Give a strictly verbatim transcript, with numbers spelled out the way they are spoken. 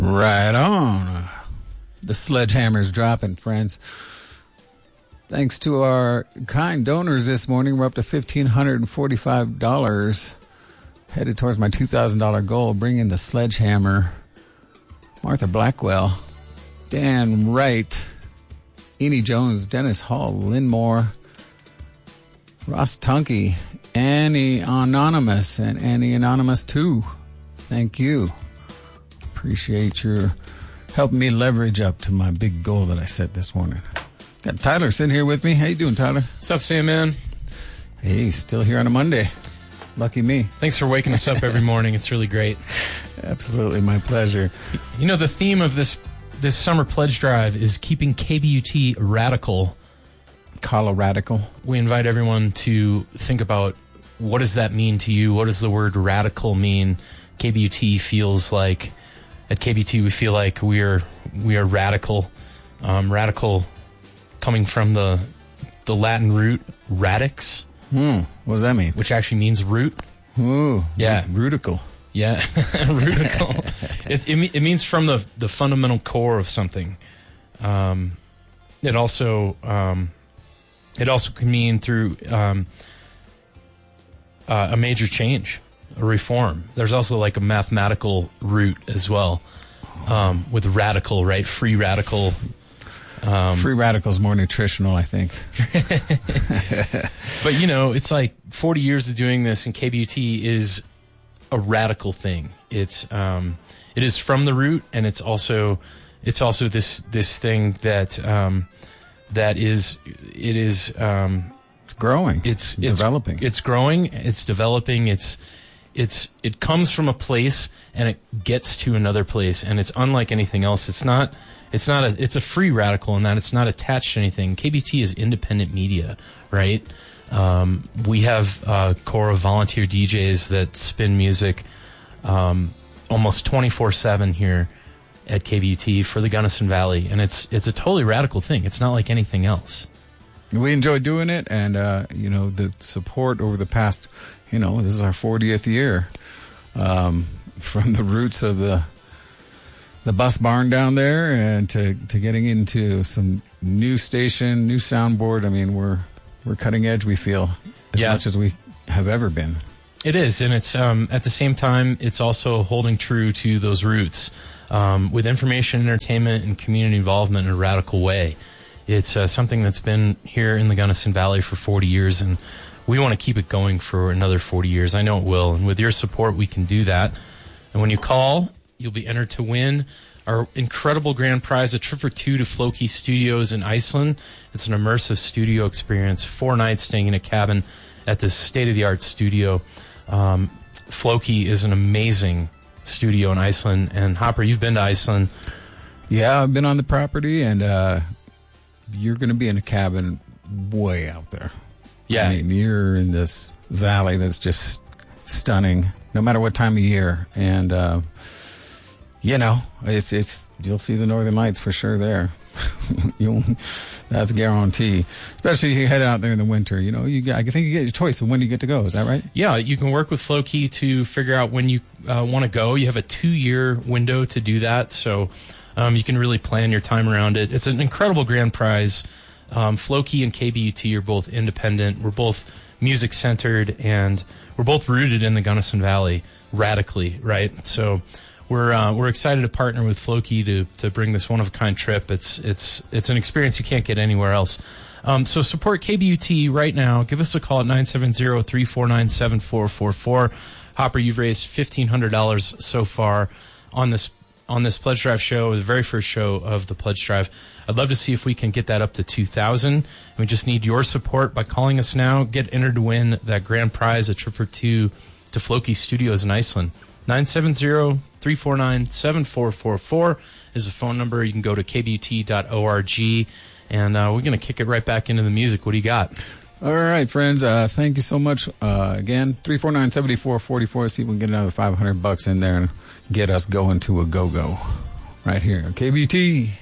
Right on. The sledgehammer's dropping, friends. Thanks to our kind donors this morning, we're up to one thousand five hundred forty-five dollars. Headed towards my two thousand dollars goal, bringing the sledgehammer. Martha Blackwell, Dan Wright, Eni Jones, Dennis Hall, Lynn Moore, Ross Tunke, Annie Anonymous, and Annie Anonymous two. Thank you. Appreciate your helping me leverage up to my big goal that I set this morning. Got Tyler sitting here with me. How you doing, Tyler? What's up, Sam, man? Hey, still here on a Monday. Lucky me. Thanks for waking us up every morning. It's really great. Absolutely, my pleasure. You know, the theme of this this summer pledge drive is keeping K B U T radical. Coloradical. We invite everyone to think about, what does that mean to you? What does the word radical mean? K B U T feels like, at K B U T we feel like we are we are radical. Um, radical coming from the the Latin root radix. Hmm. What does that mean? Which actually means root. Ooh. Yeah. Rutical. Yeah. Rutical. it, it, it means from the, the fundamental core of something. Um, it also um, it also can mean through um, uh, a major change, a reform. There's also like a mathematical root as well, um, with radical, right? Free radical. Um, Free radical's more nutritional, I think. But, you know, it's like forty years of doing this, and K B U T is a radical thing. It's um, it is from the root, and it's also it's also this this thing that um, that is it is um, it's growing. It's, it's it's developing. It's growing. It's developing. It's it's it comes from a place and it gets to another place, and it's unlike anything else. It's not. It's not a. It's a free radical in that it's not attached to anything. K B U T is independent media, right? Um, we have a core of volunteer D Js that spin music um, almost twenty-four seven here at K B U T for the Gunnison Valley, and it's it's a totally radical thing. It's not like anything else. We enjoy doing it, and uh, you know, the support over the past, you know, this is our fortieth year, um, from the roots of the. the bus barn down there, and to, to getting into some new station, new soundboard. I mean, we're we're cutting edge, we feel, as yeah. much as we have ever been. It is, and it's um, at the same time, it's also holding true to those roots um, with information, entertainment, and community involvement in a radical way. It's uh, something that's been here in the Gunnison Valley for forty years, and we want to keep it going for another forty years. I know it will, and with your support, we can do that. And when you call, you'll be entered to win our incredible grand prize, a trip for two to Floki Studios in Iceland. It's an immersive studio experience, four nights staying in a cabin at this state-of-the-art studio. Um, Floki is an amazing studio in Iceland. And Hopper, you've been to Iceland. Yeah, I've been on the property, and uh, you're going to be in a cabin way out there. Yeah. I mean, you're in this valley that's just stunning, no matter what time of year. And, uh, you know, it's it's you'll see the Northern Lights for sure there. You'll, that's a guarantee. Especially if you head out there in the winter. You know, you get, I think you get your choice of when you get to go. Is that right? Yeah, you can work with Floki to figure out when you uh, want to go. You have a two-year window to do that, so um, you can really plan your time around it. It's an incredible grand prize. Um, Floki and K B U T are both independent. We're both music-centered, and we're both rooted in the Gunnison Valley radically, right? So We're uh, we're excited to partner with Floki to to bring this one of a kind trip. It's it's it's an experience you can't get anywhere else. Um, so support K B U T right now. Give us a call at nine seven zero, three four nine, seven four four four. Hopper, you've raised fifteen hundred dollars so far on this on this Pledge Drive show, the very first show of the Pledge Drive. I'd love to see if we can get that up to two thousand. We just need your support by calling us now. Get entered to win that grand prize, a trip for two to Floki Studios in Iceland. nine seven zero, three four nine, seven four four four is the phone number. You can go to k b u t dot org, and uh, we're going to kick it right back into the music. What do you got? All right, friends. Uh, thank you so much. Uh, again, three four nine, seven four four four. See if we can get another five hundred bucks in there and get us going to a go-go right here. K B T.